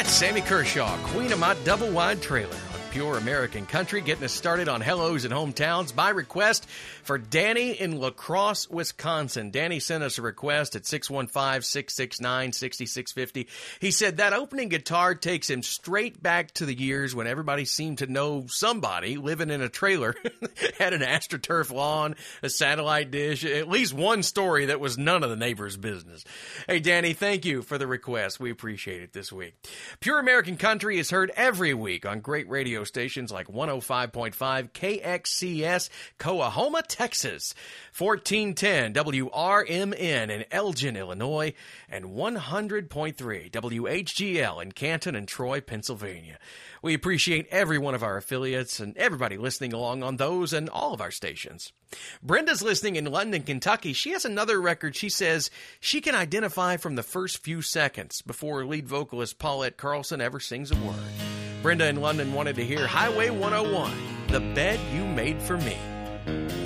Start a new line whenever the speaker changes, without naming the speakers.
That's Sammy Kershaw, Queen of My Double Wide Trailer on Pure American Country, getting us started on Hellos and Hometowns by request for Danny in La Crosse, Wisconsin. Danny sent us a request at 615-669-6650. He said that opening guitar takes him straight back to the years when everybody seemed to know somebody living in a trailer, had an AstroTurf lawn, a satellite dish, at least one story that was none of the neighbors' business. Hey, Danny, thank you for the request. We appreciate it this week. Pure American Country is heard every week on great radio stations like 105.5 KXCS, Coahoma, Texas, 1410 WRMN in Elgin, Illinois, and 100.3 WHGL in Canton and Troy, Pennsylvania. We appreciate every one of our affiliates and everybody listening along on those and all of our stations. Brenda's listening in London, Kentucky. She has another record she says she can identify from the first few seconds before lead vocalist Paulette Carlson ever sings a word. Brenda in London wanted to hear Highway 101, The Bed You Made for Me.